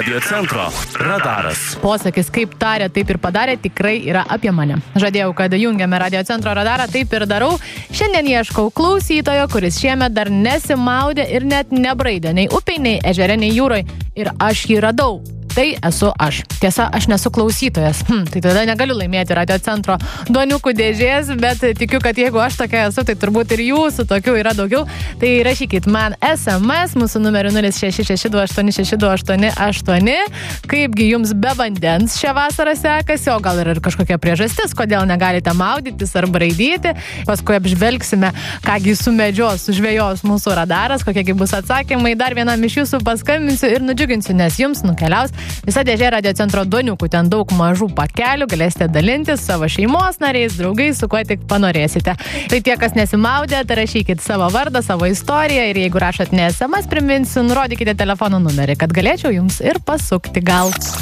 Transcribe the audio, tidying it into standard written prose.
Radio centro radaras. Posakis, kaip tarė, taip ir padarė, tikrai yra apie mane. Žadėjau, kad jungiame Radio centro radarą, taip ir darau. Šiandien ieškau klausytojo, kuris šiemet dar nesimaudė ir net nebraidė nei upei, nei ežere, nei jūroje. Ir aš jį radau. Tai esu aš. Tiesa, aš nesu klausytojas. Tai tada negaliu laimėti Radio centro duoniukų dėžės, bet tikiu, kad jeigu aš tokia esu, tai turbūt ir jūsų tokių yra daugiau. Tai rašykit man SMS, mūsų numeriu 0662862888. Kaipgi jums be vandens šią vasarą sekasi, o gal ir kažkokia priežastis, kodėl negalite maudytis ar braidyti. Paskui apžvelgsime, kągi sumedžios, sužvejos mūsų radaras, kokiegi bus atsakymai. Dar vienam iš jūsų paskambinsiu ir nudžiuginsiu, nes jums nukeliaus visa dėžė Radio centro duoniukų, ten daug mažų pakelių, galėsite dalintis savo šeimos nariais, draugais, su kuo tik panorėsite. Tai tie, kas nesimaudė, tai rašykit savo vardą, savo istoriją ir jeigu rašot ne SMS, priminsiu, nurodykite telefono numerį, kad galėčiau jums ir pasukti gal.